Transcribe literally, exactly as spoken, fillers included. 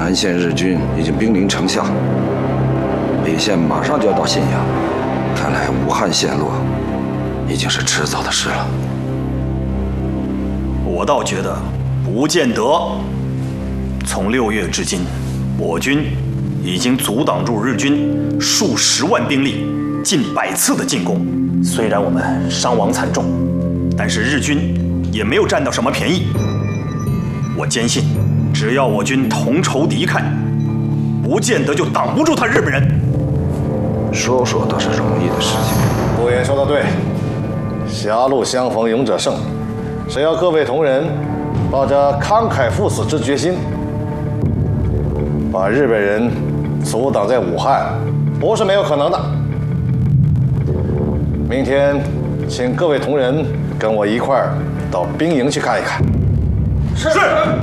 南线日军已经兵临城下，北线马上就要到信阳，看来武汉陷落已经是迟早的事了。 我倒觉得不见得。从六月至今，我军已经阻挡住日军数十万兵力、近百次的进攻。虽然我们伤亡惨重，但是日军也没有占到什么便宜。我坚信，只要我军同仇敌忾，不见得就挡不住他日本人。 说说倒是容易的事情。 顾言说得对，狭路相逢勇者胜。只要各位同仁抱着慷慨赴死之决心，把日本人阻挡在武汉，不是没有可能的。明天，请各位同仁跟我一块儿到兵营去看一看。 是。